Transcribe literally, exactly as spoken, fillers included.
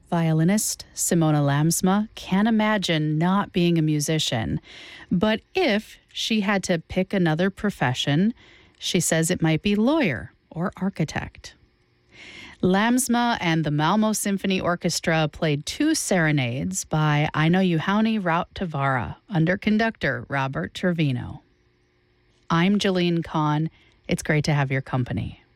Violinist Simona Lamsma can't imagine not being a musician. But if she had to pick another profession, she says it might be lawyer or architect. Lamsma and the Malmo Symphony Orchestra played two serenades by Aino Juhani Rautavaara under conductor Robert Trevino. I'm Jolene Kahn. It's great to have your company.